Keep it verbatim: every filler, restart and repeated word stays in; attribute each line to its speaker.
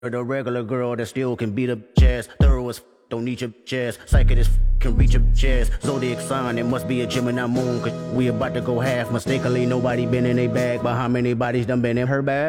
Speaker 1: The regular girl that still can beat up chest. Thorough as f- don't need your chest. Psychic as f- can reach your chest. Zodiac sign, it must be a Gemini moon. Cause we about to go half. Mistakenly, nobody been in a bag. But how many bodies done been in her bag?